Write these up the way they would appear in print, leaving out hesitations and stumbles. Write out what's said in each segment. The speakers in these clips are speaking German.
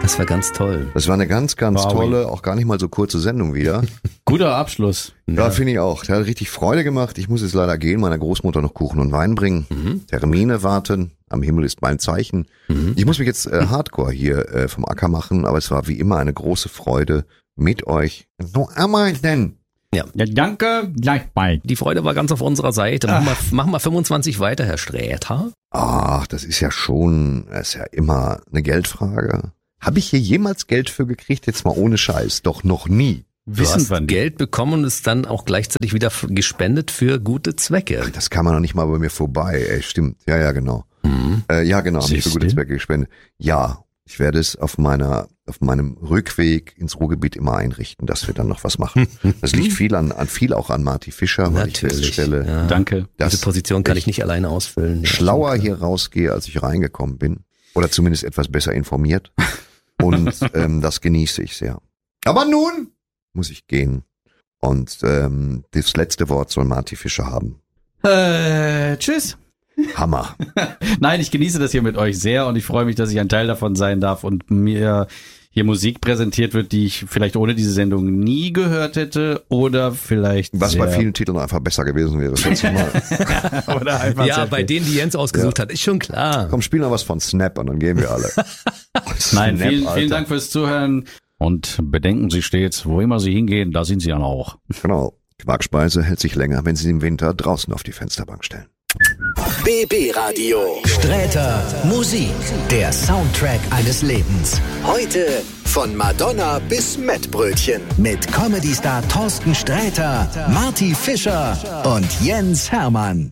Das war ganz toll. Das war eine ganz, ganz tolle, auch gar nicht mal so kurze Sendung wieder. Guter Abschluss. Ja, finde ich auch. Der hat richtig Freude gemacht. Ich muss jetzt leider gehen, meiner Großmutter noch Kuchen und Wein bringen. Termine warten. Am Himmel ist mein Zeichen. Ich muss mich jetzt hardcore hier vom Acker machen, aber es war wie immer eine große Freude mit euch. So arbeiten. Ja, danke, gleichfalls. Die Freude war ganz auf unserer Seite. Machen wir 25 weiter, Herr Sträter. Ach, das ist ja immer eine Geldfrage. Habe ich hier jemals Geld für gekriegt? Jetzt mal ohne Scheiß. Doch noch nie. Du hast Geld bekommen und es dann auch gleichzeitig wieder gespendet für gute Zwecke. Ach, das kam noch nicht mal bei mir vorbei. Ey, stimmt. Ja, genau. Ja, genau, habe ich für gute Zwecke gespendet. Ja, ich werde es auf meinem Rückweg ins Ruhrgebiet immer einrichten, dass wir dann noch was machen. Das liegt viel auch an Marty Fischer, weil ich feststelle, ja. Danke. Diese Position kann ich nicht alleine ausfüllen. Schlauer hier rausgehe, als ich reingekommen bin. Oder zumindest etwas besser informiert. Und das genieße ich sehr. Aber nun muss ich gehen. Und das letzte Wort soll Marty Fischer haben. Tschüss. Hammer. Nein, ich genieße das hier mit euch sehr und ich freue mich, dass ich ein Teil davon sein darf und mir hier Musik präsentiert wird, die ich vielleicht ohne diese Sendung nie gehört hätte oder vielleicht was bei vielen Titeln einfach besser gewesen wäre. Das letzte Mal. Oder einfach ja, bei denen, die Jens ausgesucht hat, ist schon klar. Komm, spiel noch was von Snap und dann gehen wir alle. Nein, Snap, vielen Dank fürs Zuhören und bedenken Sie stets, wo immer Sie hingehen, da sind Sie dann auch. Genau. Quarkspeise hält sich länger, wenn Sie im Winter draußen auf die Fensterbank stellen. BB Radio. Sträter Musik. Der Soundtrack eines Lebens. Heute von Madonna bis Mettbrötchen. Mit Comedy-Star Thorsten Sträter, Marty Fischer und Jens Hermann.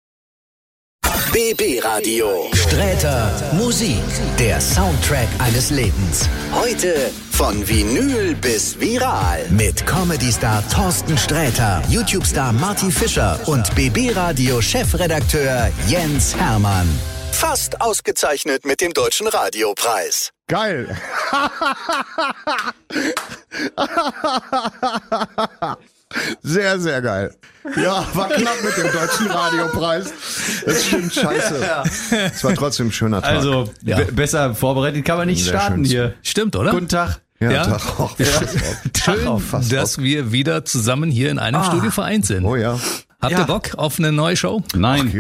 BB Radio. Sträter Musik. Der Soundtrack eines Lebens. Heute von Vinyl bis viral. Mit Comedy-Star Thorsten Sträter, YouTube-Star Marty Fischer und BB Radio Chefredakteur Jens Hermann. Fast ausgezeichnet mit dem Deutschen Radiopreis. Geil. Sehr, sehr geil. Ja, war knapp mit dem Deutschen Radiopreis. Das stimmt, scheiße. Ja. Es war trotzdem ein schöner Tag. Also, besser vorbereitet kann man nicht starten hier. Stimmt, oder? Guten Tag. Ja, Tag auch. Schön, dass wir wieder zusammen hier in einem Studio vereint sind. Oh ja. Habt ihr Bock auf eine neue Show? Nein.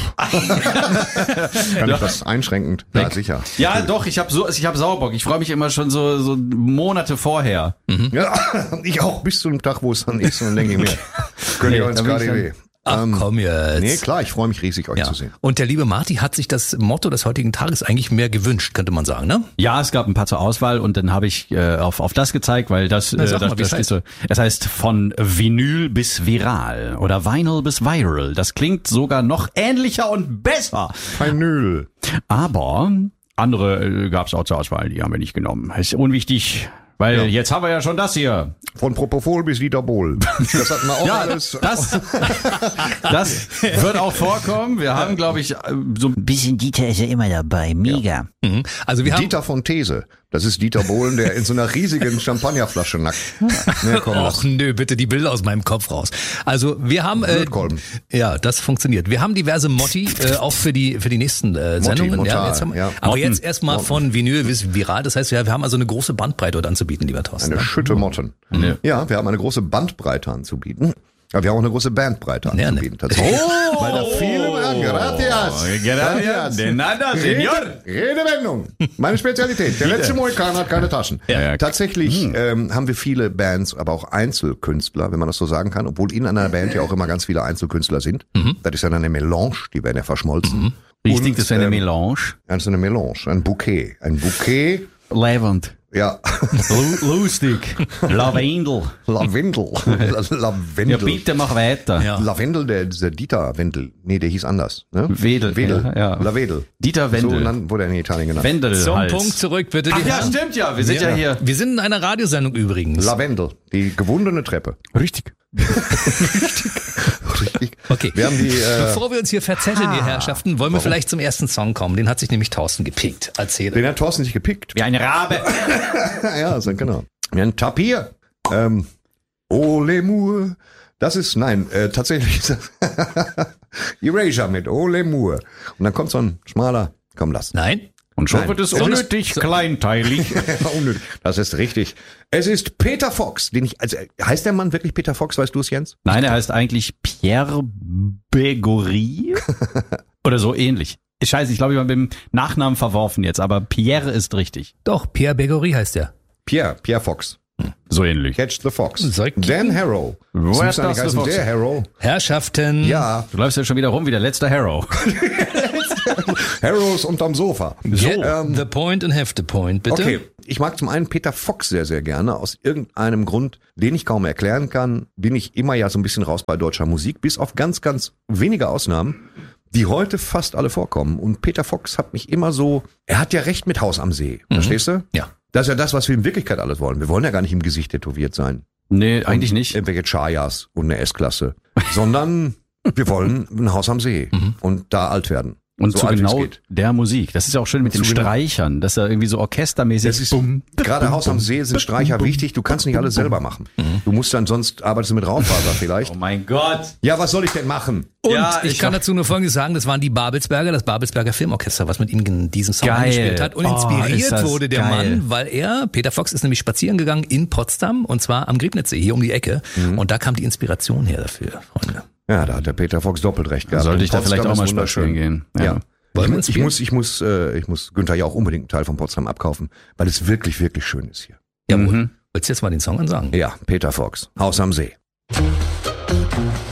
Kann ich das einschränkend? Ja, sicher. Ja, doch, ich hab Sauerbock. Ich freue mich immer schon so Monate vorher. Ja, ich auch bis zum Tag, wo es dann ist und dann denke ich mir, könnt ihr uns gerade weh. Ach komm jetzt. Nee, klar, ich freue mich riesig, euch zu sehen. Und der liebe Marty hat sich das Motto des heutigen Tages eigentlich mehr gewünscht, könnte man sagen, ne? Ja, es gab ein paar zur Auswahl und dann habe ich auf das gezeigt, weil das steht so. Es heißt von Vinyl bis viral oder Vinyl bis viral. Das klingt sogar noch ähnlicher und besser. Vinyl. Aber andere gab es auch zur Auswahl, die haben wir nicht genommen. Ist unwichtig. Weil jetzt haben wir ja schon das hier. Von Propofol bis Vitabol. Das hatten wir auch alles. Das wird auch vorkommen. Wir haben, glaube ich, so ein bisschen Dieter ist ja immer dabei. Mega. Ja. Also wir haben Dieter von These. Das ist Dieter Bohlen, der in so einer riesigen Champagnerflasche nackt. Nee, Och nö, bitte die Bilder aus meinem Kopf raus. Also wir haben ja, das funktioniert. Wir haben diverse Motti auch für die nächsten Sendungen. Aber jetzt erstmal von Vinyl bis viral. Das heißt, wir haben also eine große Bandbreite heute anzubieten, lieber Thorsten. Eine Schütte Motten. Ja, wir haben eine große Bandbreite anzubieten. Aber wir haben auch eine große Bandbreite anzubieten. Tatsächlich. Weil da viele Gracias. De nada, señor. Redewendung. Meine Spezialität. Der letzte Mohikan hat keine Taschen. Ja. Tatsächlich haben wir viele Bands, aber auch Einzelkünstler, wenn man das so sagen kann, obwohl in einer Band ja auch immer ganz viele Einzelkünstler sind. Das ist ja dann eine Melange, die werden ja verschmolzen. Richtig, das wäre eine Melange. Das ist eine Melange, ein Bouquet. Ein Bouquet. Lavend. Ja. Lustig. Lavendel. Lavendel. Ja, bitte mach weiter. Ja. Lavendel, dieser Dieter Wendel. Nee, der hieß anders. Ne? Wedel. Ja. Lavendel. Dieter Wendel. So wurde er in Italien genannt. Wendel. Zum Punkt zurück, bitte. Ach ja, stimmt ja. Wir sind ja hier. Wir sind in einer Radiosendung übrigens. Lavendel. Die gewundene Treppe. Richtig. Richtig. Okay. Wir haben bevor wir uns hier verzetteln, ihr Herrschaften, wollen wir vielleicht zum ersten Song kommen. Den hat sich nämlich Thorsten gepickt. Erzähl. Den hat Thorsten sich gepickt. Wie ein Rabe. Ja, so, genau. Wir haben Tapir. Ole Moore. Das ist, tatsächlich ist das Erasure mit Ole Moore. Und dann kommt so ein schmaler, komm lass. Nein. Und schon wird es unnötig kleinteilig. Unnötig. Das ist richtig. Es ist Peter Fox, heißt der Mann wirklich Peter Fox, weißt du es, Jens? Nein, er heißt eigentlich Pierre Begory oder so ähnlich. Scheiße, ich glaube, ich habe mit dem Nachnamen verworfen jetzt, aber Pierre ist richtig. Doch, Pierre Begory heißt er. Pierre Fox. So ähnlich. Catch the Fox. Dan Harrow. Was ist das der Harrow? Herrschaften. Ja. Du läufst ja schon wieder rum wie der letzte Harrow. Harrow ist unterm Sofa. Get the point and have the point, bitte. Okay, ich mag zum einen Peter Fox sehr, sehr gerne. Aus irgendeinem Grund, den ich kaum erklären kann, bin ich immer ja so ein bisschen raus bei deutscher Musik, bis auf ganz, ganz wenige Ausnahmen, die heute fast alle vorkommen. Und Peter Fox hat mich immer so, er hat ja recht mit Haus am See. Verstehst du? Ja. Das ist ja das, was wir in Wirklichkeit alles wollen. Wir wollen ja gar nicht im Gesicht tätowiert sein. Nee, eigentlich nicht. Irgendwelche Chayas und eine S-Klasse. Sondern wir wollen ein Haus am See und da alt werden. Und so zu genau der Musik. Das ist ja auch schön mit den Streichern. Das ist ja irgendwie so orchestermäßig. Das ist, gerade Haus am See sind Streicher wichtig. Du kannst nicht alles selber machen. Du musst dann, sonst arbeitest du mit Raufaser vielleicht. Oh mein Gott. Ja, was soll ich denn machen? Und ja, ich kann dazu nur Folgendes sagen, das waren die Babelsberger, das Babelsberger Filmorchester, was mit ihm diesen Song gespielt hat. Und inspiriert wurde der Mann, weil Peter Fox ist nämlich spazieren gegangen in Potsdam und zwar am Griebnitzsee, hier um die Ecke. Und da kam die Inspiration her dafür, Freunde. Ja, da hat der Peter Fox doppelt recht gehabt. Sollte ich da vielleicht auch mal spazieren gehen. Ja. Ich muss Günther ja auch unbedingt einen Teil von Potsdam abkaufen, weil es wirklich, wirklich schön ist hier. Jawohl. Willst du jetzt mal den Song ansagen? Ja, Peter Fox, Haus am See.